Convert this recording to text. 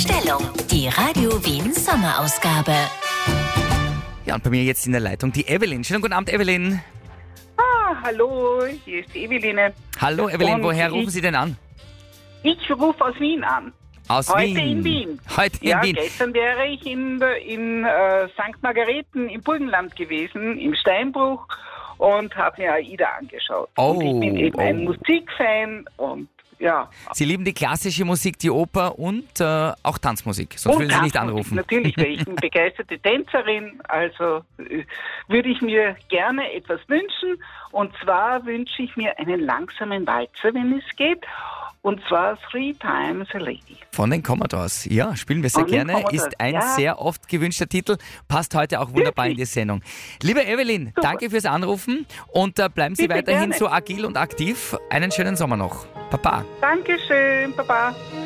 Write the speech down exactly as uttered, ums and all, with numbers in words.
Stellung, die Radio Wien Sommerausgabe. Ja, und bei mir jetzt in der Leitung die Evelyn. Schönen guten Abend, Evelyn. Ah, hallo, hier ist die Eveline. Hallo, Evelyn. Und Woher ich- rufen Sie denn an? Ich rufe aus Wien an. Aus Heute Wien. in Wien. Heute in Ja, Wien. gestern wäre ich in, der- in äh, Sankt Margareten im Burgenland gewesen, im Steinbruch, und habe mir AIDA angeschaut. Oh, und ich bin eben ein oh. Musikfan und ja. Sie lieben die klassische Musik, die Oper und äh, auch Tanzmusik. Sonst und würden Sie nicht Tanzmusik, anrufen. Natürlich, weil ich bin begeisterte Tänzerin, also äh, würde ich mir gerne etwas wünschen. Und zwar wünsche ich mir einen langsamen Walzer, wenn es geht. Und zwar Three Times a Lady. Von den Commodores. Ja, spielen wir sehr Von den gerne. Commodores, Ist ein ja. sehr oft gewünschter Titel. Passt heute auch wunderbar in die Wirklich? Sendung. Liebe Evelyn, Super. danke fürs Anrufen und äh, bleiben Sie Bitte weiterhin gerne. so agil und aktiv. Einen schönen Sommer noch. Baba. Dankeschön, Baba.